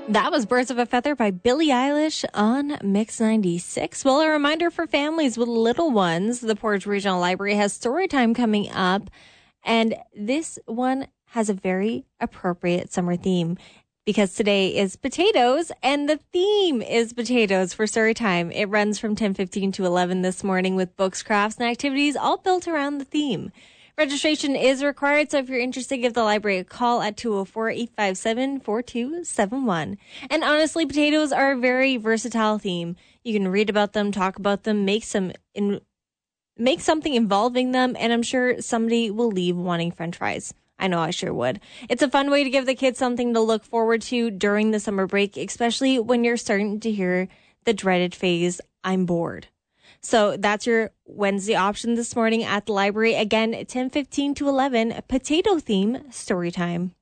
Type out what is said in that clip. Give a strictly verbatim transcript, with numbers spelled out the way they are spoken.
That was Birds of a Feather by Billie Eilish on Mix ninety-six. Well, a reminder for families with little ones, the Portage Regional Library has story time coming up, and this one has a very appropriate summer theme because today is potatoes, and the theme is potatoes for story time. It runs from ten fifteen to eleven this morning with books, crafts, and activities all built around the theme. Registration is required, so if you're interested, give the library a call at two oh four, eight five seven, four two seven one. And honestly, potatoes are a very versatile theme. You can read about them, talk about them, make some in, make something involving them, and I'm sure somebody will leave wanting French fries. I know I sure would. It's a fun way to give the kids something to look forward to during the summer break, especially when you're starting to hear the dreaded phrase, "I'm bored." So that's your Wednesday option this morning at the library. Again, ten fifteen to eleven, potato theme story time.